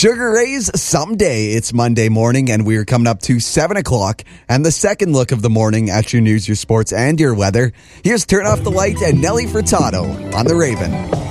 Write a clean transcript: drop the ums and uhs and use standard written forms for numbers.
Sugar Rays someday. It's Monday morning, and we're coming up to 7 o'clock. And the second look of the morning at your news, your sports, and your weather. Here's Turn Off the Light and Nelly Furtado on The Raven.